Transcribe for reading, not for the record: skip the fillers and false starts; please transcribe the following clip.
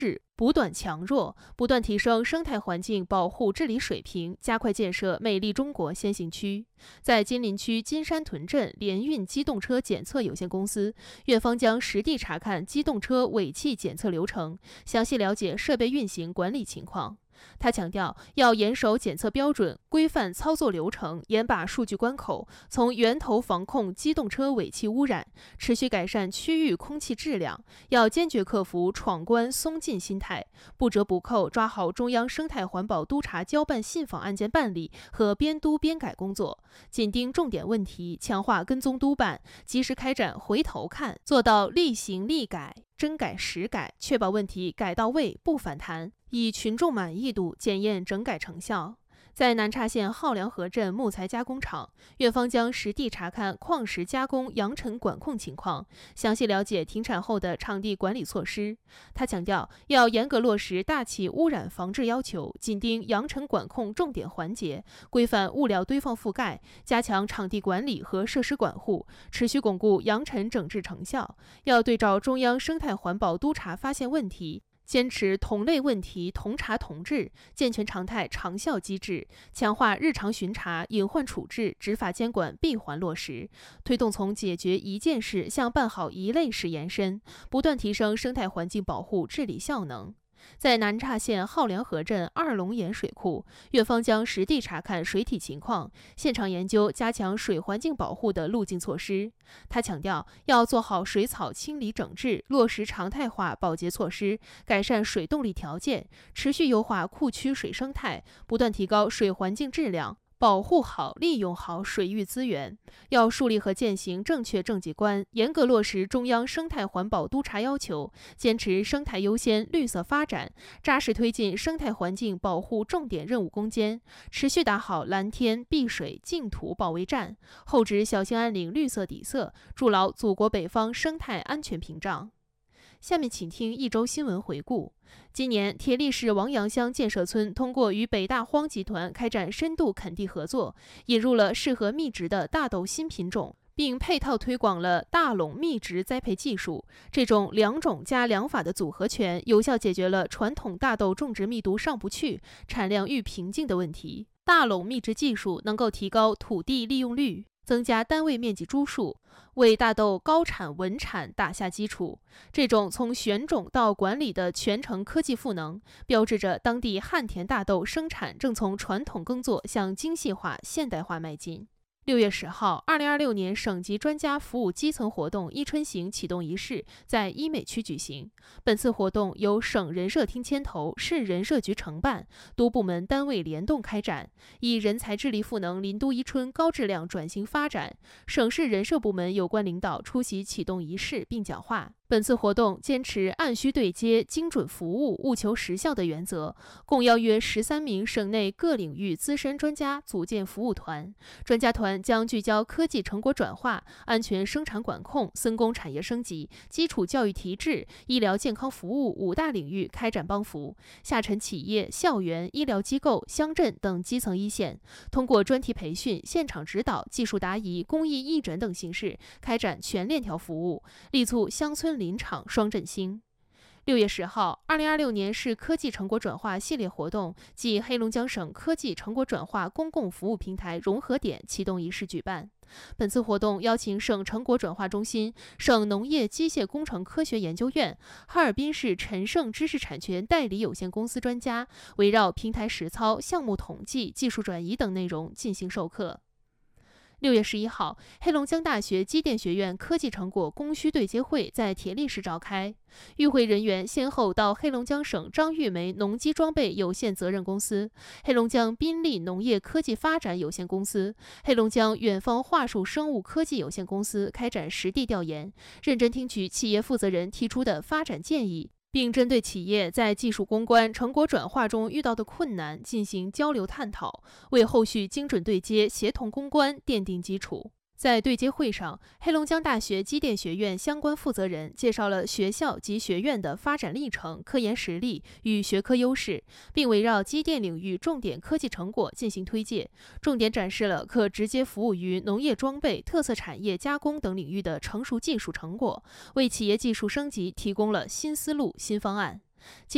补短强弱，不断提升生态环境保护治理水平，加快建设美丽中国先行区。在金陵区金山屯镇联运机动车检测有限公司，院方将实地查看机动车尾气检测流程，详细了解设备运行管理情况。他强调，要严守检测标准，规范操作流程，严把数据关口，从源头防控机动车尾气污染，持续改善区域空气质量。要坚决克服闯关松劲心态，不折不扣抓好中央生态环保督察交办信访案件办理和边督边改工作，紧盯重点问题，强化跟踪督办，及时开展回头看，做到立行立改，真改实改，确保问题改到位不反弹，以群众满意度检验整改成效。在南岔县浩良河镇木材加工厂，院方将实地查看矿石加工扬尘管控情况，详细了解停产后的场地管理措施。他强调，要严格落实大气污染防治要求，紧盯扬尘管控重点环节，规范物料堆放覆盖，加强场地管理和设施管护，持续巩固扬尘整治成效。要对照中央生态环保督察发现问题，坚持同类问题同查同治，健全常态长效机制，强化日常巡查、隐患处置、执法监管闭环落实，推动从解决一件事向办好一类事延伸，不断提升生态环境保护治理效能。在南岔县浩良河镇二龙眼水库，院方将实地查看水体情况，现场研究加强水环境保护的路径措施。他强调，要做好水草清理整治，落实常态化保洁措施，改善水动力条件，持续优化库区水生态，不断提高水环境质量，保护好、利用好水域资源。要树立和践行正确政绩观，严格落实中央生态环保督察要求，坚持生态优先、绿色发展，扎实推进生态环境保护重点任务攻坚，持续打好蓝天、碧水、净土保卫战，厚植小兴安岭绿色底色，筑牢祖国北方生态安全屏障。下面请听一周新闻回顾。今年，铁力市王阳乡建设村通过与北大荒集团开展深度垦地合作，引入了适合密植的大豆新品种，并配套推广了大垄密植栽培技术。这种两种加两法的组合拳，有效解决了传统大豆种植密度上不去、产量遇瓶颈的问题。大垄密植技术能够提高土地利用率，增加单位面积株数，为大豆高产稳产打下基础。这种从选种到管理的全程科技赋能，标志着当地旱田大豆生产正从传统耕作向精细化、现代化迈进。6月10号，2026年省级专家服务基层活动“伊春行”启动仪式在医美区举行。本次活动由省人社厅牵头，市人社局承办，多部门单位联动开展，以人才智力赋能林都伊春高质量转型发展。省市人社部门有关领导出席启动仪式并讲话。本次活动坚持按需对接、精准服务、务求实效的原则，共邀约13名省内各领域资深专家组建服务团。专家团将聚焦科技成果转化、安全生产管控、森工产业升级、基础教育提质、医疗健康服务5大领域开展帮扶，下沉企业、校园、医疗机构、乡镇等基层一线，通过专题培训、现场指导、技术答疑、公益义诊等形式开展全链条服务，力促乡村林场双振兴。6月10号，2026年市科技成果转化系列活动暨黑龙江省科技成果转化公共服务平台融合点启动仪式举办。本次活动邀请省成果转化中心、省农业机械工程科学研究院、哈尔滨市陈盛知识产权代理有限公司专家，围绕平台实操、项目统计、技术转移等内容进行授课。6月11号，黑龙江大学机电学院科技成果供需对接会在铁力市召开。与会人员先后到黑龙江省张玉梅农机装备有限责任公司、黑龙江宾利农业科技发展有限公司、黑龙江远方桦树生物科技有限公司开展实地调研，认真听取企业负责人提出的发展建议，并针对企业在技术攻关、成果转化中遇到的困难进行交流探讨，为后续精准对接、协同攻关奠定基础。在对接会上，黑龙江大学机电学院相关负责人介绍了学校及学院的发展历程、科研实力与学科优势，并围绕机电领域重点科技成果进行推介，重点展示了可直接服务于农业装备、特色产业加工等领域的成熟技术成果，为企业技术升级提供了新思路、新方案。